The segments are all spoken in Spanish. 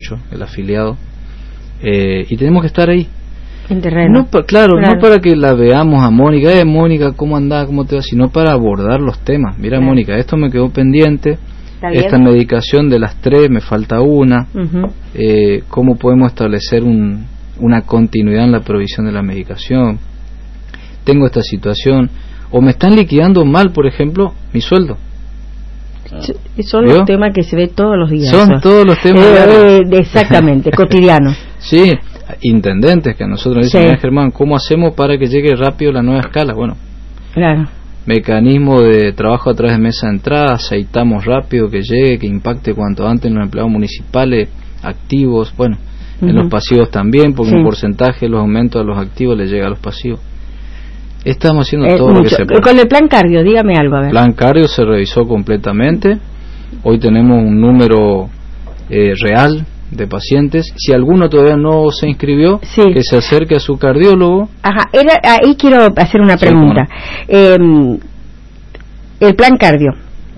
el afiliado, y tenemos que estar ahí en terreno. Claro, no para que la veamos a Mónica, Mónica, ¿cómo andás? ¿Cómo te va? Sino para abordar los temas. Mira, claro. Mónica, esto me quedó pendiente, esta medicación de las 3 me falta una, ¿cómo podemos establecer una continuidad en la provisión de la medicación? Tengo esta situación, o me están liquidando mal, por ejemplo, mi sueldo. Son los temas que se ve todos los días. Son todos los temas exactamente, cotidianos. Sí, intendentes que a nosotros nos dicen, Germán, ¿cómo hacemos para que llegue rápido la nueva escala? Bueno, claro. Mecanismo de trabajo a través de mesa de entrada, aceitamos rápido que llegue, que impacte cuanto antes en los empleados municipales activos, bueno, en los pasivos también, porque un porcentaje de los aumentos a los activos le llega a los pasivos. Estamos haciendo todo lo que se puede. Con el plan cardio, dígame algo, a ver. El plan cardio se revisó completamente. Hoy tenemos un número real de pacientes. Si alguno todavía no se inscribió, que se acerque a su cardiólogo. Ajá, ahí quiero hacer una pregunta. El plan cardio,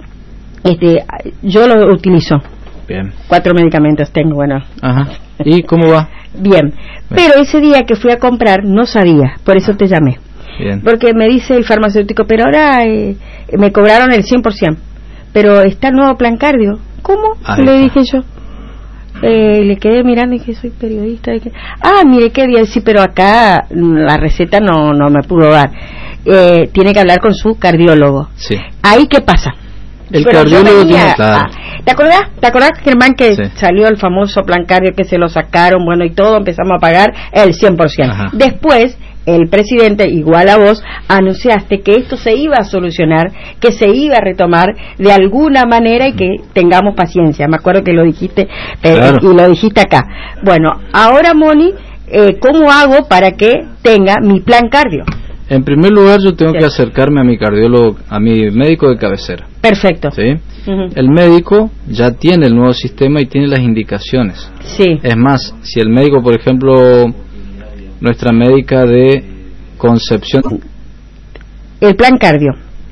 yo lo utilizo. Bien. 4 medicamentos tengo, bueno. Ajá. ¿Y cómo va? Bien. Pero ese día que fui a comprar no sabía, por eso te llamé. Bien. Porque me dice el farmacéutico, pero ahora me cobraron el 100%, pero está el nuevo plan cardio. ¿Cómo? Le dije yo. Le quedé mirando y dije, soy periodista. Mire qué bien, sí, pero acá la receta no me pudo dar. Tiene que hablar con su cardiólogo. Sí. ¿Ahí qué pasa? El cardiólogo tiene claro. ¿Te acordás, Germán, que salió el famoso plan cardio que se lo sacaron, bueno, y todo, empezamos a pagar el 100%? Ajá. Después, el presidente, igual a vos, anunciaste que esto se iba a solucionar, que se iba a retomar de alguna manera y que tengamos paciencia. Me acuerdo que lo dijiste, claro. Y lo dijiste acá. Bueno, ahora, Moni, ¿cómo hago para que tenga mi plan cardio? En primer lugar, yo tengo que acercarme a mi cardiólogo, a mi médico de cabecera. Perfecto. ¿Sí? El médico ya tiene el nuevo sistema y tiene las indicaciones. Sí. Es más, si el médico, por ejemplo, nuestra médica de Concepción, el plan cardio,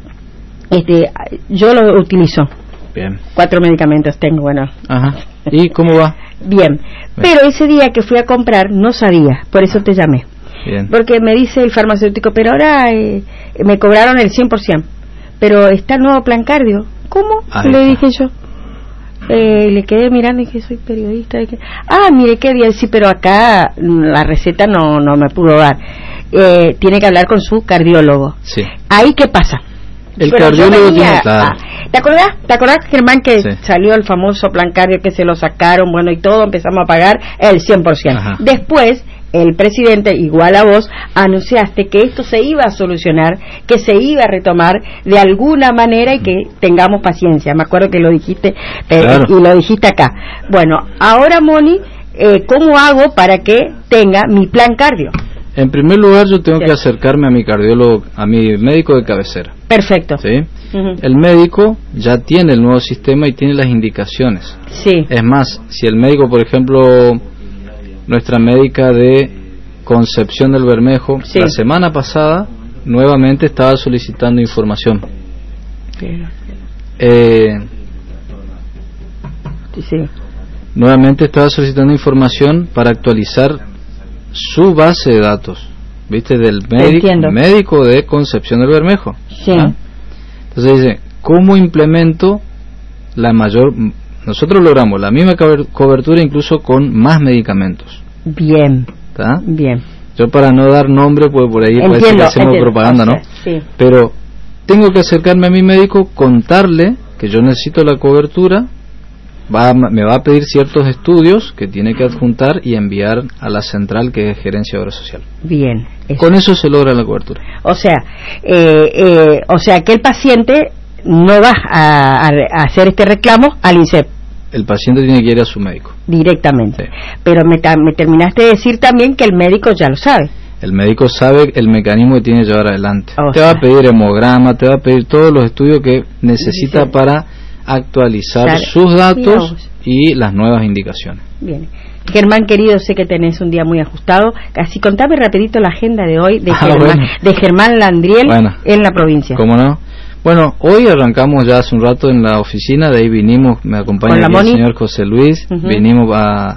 yo lo utilizo. Bien. 4 medicamentos tengo, bueno. Ajá. ¿Y cómo va? Bien. Pero ese día que fui a comprar no sabía, por eso te llamé. Bien. Porque me dice el farmacéutico, pero ahora me cobraron el 100%, pero está el nuevo plan cardio. ¿Cómo? Le dije yo. Le quedé mirando y dije, soy periodista. Mire qué bien, sí, pero acá la receta no me pudo dar. Tiene que hablar con su cardiólogo. Sí. ¿Ahí qué pasa? El cardiólogo tiene claro. ¿Te acordás, Germán, que salió el famoso plan cardio que se lo sacaron, bueno, y todo, empezamos a pagar el 100%? Ajá. Después, el presidente, igual a vos, anunciaste que esto se iba a solucionar, que se iba a retomar de alguna manera y que tengamos paciencia. Me acuerdo que lo dijiste, claro. Y lo dijiste acá. Bueno, ahora, Moni, ¿cómo hago para que tenga mi plan cardio? En primer lugar, yo tengo que acercarme a mi cardiólogo, a mi médico de cabecera. Perfecto. ¿Sí? El médico ya tiene el nuevo sistema y tiene las indicaciones. Sí. Es más, si el médico, por ejemplo, nuestra médica de Concepción del Bermejo, la semana pasada nuevamente estaba solicitando información. Nuevamente estaba solicitando información para actualizar su base de datos, ¿viste? Del médico de Concepción del Bermejo. Sí. Entonces dice, ¿cómo implemento la mayor? Nosotros logramos la misma cobertura incluso con más medicamentos. Bien. ¿Está? Bien. Yo para no dar nombre, pues por ahí puede ser que hacemos propaganda, ¿no? Sí. Pero tengo que acercarme a mi médico, contarle que yo necesito la cobertura, me va a pedir ciertos estudios que tiene que adjuntar y enviar a la central que es Gerencia de Obra Social. Bien. Con eso se logra la cobertura. O sea que el paciente no va a hacer este reclamo al INSEP. El paciente tiene que ir a su médico. Directamente. Sí. Pero me terminaste de decir también que el médico ya lo sabe. El médico sabe el mecanismo que tiene que llevar adelante. Te va a pedir hemograma, te va a pedir todos los estudios que necesita para actualizar sus datos y las nuevas indicaciones. Bien. Germán, querido, sé que tenés un día muy ajustado. Así contame rapidito la agenda de hoy de Germán Landriel en la provincia. ¿Cómo no? Bueno, hoy arrancamos ya hace un rato en la oficina, de ahí vinimos, me acompaña aquí el señor José Luis, vinimos a